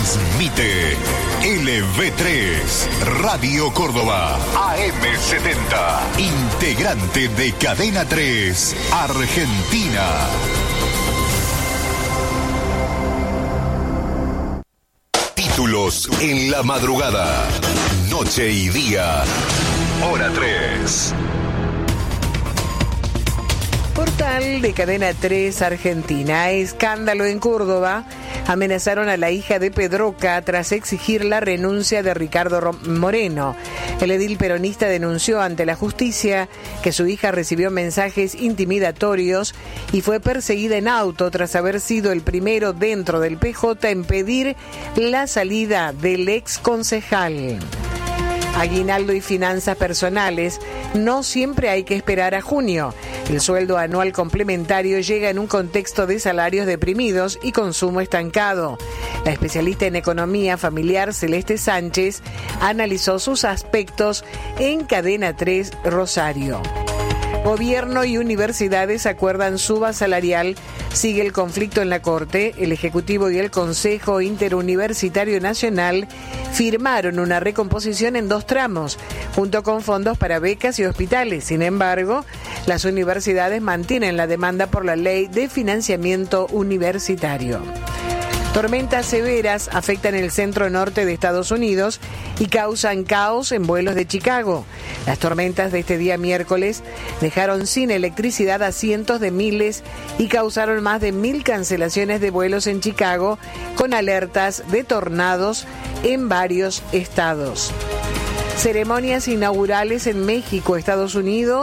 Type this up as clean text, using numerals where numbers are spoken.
Transmite LV3, Radio Córdoba, AM70, integrante de Cadena 3, Argentina. Títulos en la madrugada, noche y día, hora 3. Portal de Cadena 3 Argentina. Escándalo en Córdoba. Amenazaron a la hija de Pedroca tras exigir la renuncia de Ricardo Moreno. El edil peronista denunció ante la justicia que su hija recibió mensajes intimidatorios y fue perseguida en auto tras haber sido el primero dentro del PJ en pedir la salida del ex concejal. Aguinaldo y finanzas personales, no siempre hay que esperar a junio. El sueldo anual complementario llega en un contexto de salarios deprimidos y consumo estancado. La especialista en economía familiar Celeste Sánchez analizó sus aspectos en Cadena 3 Rosario. Gobierno y universidades acuerdan suba salarial. Sigue el conflicto en la Corte. El Ejecutivo y el Consejo Interuniversitario Nacional firmaron una recomposición en 2 tramos, junto con fondos para becas y hospitales. Sin embargo, las universidades mantienen la demanda por la ley de financiamiento universitario. Tormentas severas afectan el centro norte de Estados Unidos y causan caos en vuelos de Chicago. Las tormentas de este día miércoles dejaron sin electricidad a cientos de miles y causaron más de 1.000 cancelaciones de vuelos en Chicago, con alertas de tornados en varios estados. Ceremonias inaugurales en México, Estados Unidos.